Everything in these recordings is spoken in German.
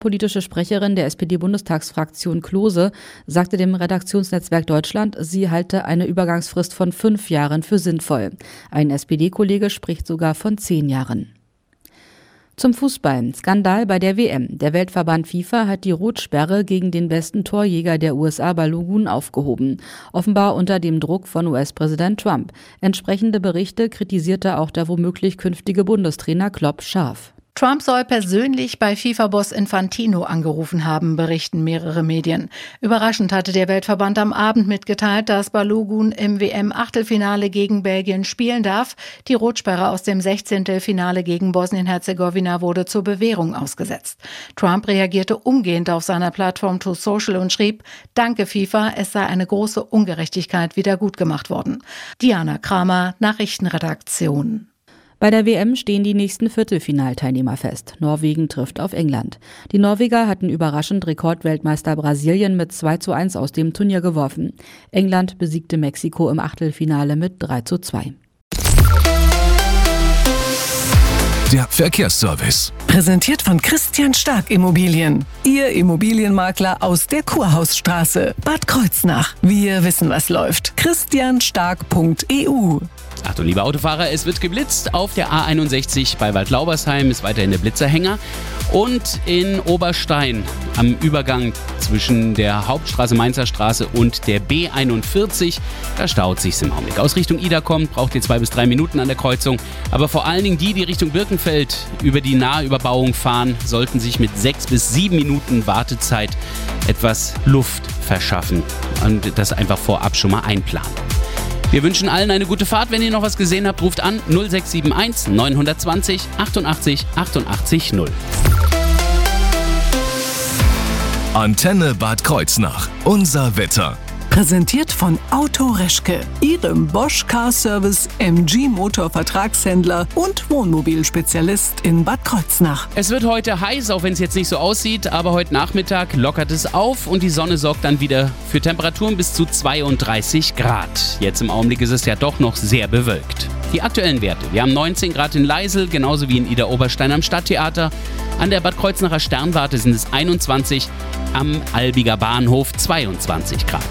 Politische Sprecherin der SPD-Bundestagsfraktion Klose sagte dem Redaktionsnetzwerk Deutschland, sie halte eine Übergangsfrist von 5 Jahren für sinnvoll. Ein SPD-Kollege spricht sogar von 10 Jahren. Zum Fußball. Skandal bei der WM. Der Weltverband FIFA hat die Rotsperre gegen den besten Torjäger der USA Balogun aufgehoben. Offenbar unter dem Druck von US-Präsident Trump. Entsprechende Berichte kritisierte auch der womöglich künftige Bundestrainer Klopp scharf. Trump soll persönlich bei FIFA-Boss Infantino angerufen haben, berichten mehrere Medien. Überraschend hatte der Weltverband am Abend mitgeteilt, dass Balogun im WM-Achtelfinale gegen Belgien spielen darf. Die Rotsperre aus dem 16. Finale gegen Bosnien-Herzegowina wurde zur Bewährung ausgesetzt. Trump reagierte umgehend auf seiner Plattform Truth Social und schrieb: Danke FIFA, es sei eine große Ungerechtigkeit wieder gut gemacht worden. Diana Kramer, Nachrichtenredaktion. Bei der WM stehen die nächsten Viertelfinalteilnehmer fest. Norwegen trifft auf England. Die Norweger hatten überraschend Rekordweltmeister Brasilien mit 2:1 aus dem Turnier geworfen. England besiegte Mexiko im Achtelfinale mit 3:2. Der Verkehrsservice. Präsentiert von Christian Stark Immobilien. Ihr Immobilienmakler aus der Kurhausstraße, Bad Kreuznach. Wir wissen, was läuft. christianstark.eu. Achtung, liebe Autofahrer, es wird geblitzt auf der A61 bei Waldlaubersheim, ist weiterhin der Blitzerhänger. Und in Oberstein am Übergang zwischen der Hauptstraße Mainzer Straße und der B41, da staut sich's im Augenblick. Aus Richtung Ida kommt, braucht ihr 2 bis 3 Minuten an der Kreuzung. Aber vor allen Dingen die Richtung Birkenfeld über die Nahüberbauung fahren, sollten sich mit 6 bis 7 Minuten Wartezeit etwas Luft verschaffen und das einfach vorab schon mal einplanen. Wir wünschen allen eine gute Fahrt. Wenn ihr noch was gesehen habt, ruft an 0671 920 88 88 0. Antenne Bad Kreuznach. Unser Wetter. Präsentiert von Auto Reschke, Ihrem Bosch Car Service MG Motor Vertragshändler und Wohnmobilspezialist in Bad Kreuznach. Es wird heute heiß, auch wenn es jetzt nicht so aussieht, aber heute Nachmittag lockert es auf und die Sonne sorgt dann wieder für Temperaturen bis zu 32 Grad. Jetzt im Augenblick ist es ja doch noch sehr bewölkt. Die aktuellen Werte. Wir haben 19 Grad in Leisel, genauso wie in Idar-Oberstein am Stadttheater. An der Bad Kreuznacher Sternwarte sind es 21, am Albiger Bahnhof 22 Grad.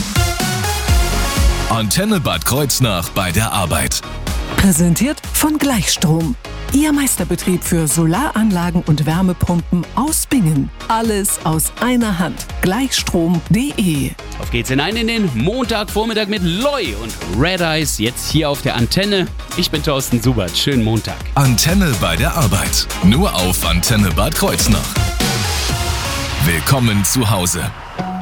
Antenne Bad Kreuznach bei der Arbeit. Präsentiert von Gleichstrom. Ihr Meisterbetrieb für Solaranlagen und Wärmepumpen aus Bingen. Alles aus einer Hand. Gleichstrom.de. Auf geht's hinein in den Montagvormittag mit Loi und Red Eyes, jetzt hier auf der Antenne. Ich bin Thorsten Subert. Schönen Montag. Antenne bei der Arbeit. Nur auf Antenne Bad Kreuznach. Willkommen zu Hause.